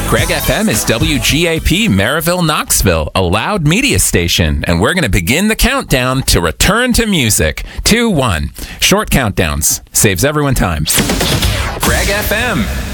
Craig FM is WGAP Maryville, Knoxville, a loud media station, and we're going to begin the countdown to return to music. 2, 1. Short countdowns. Saves everyone time. Craig FM.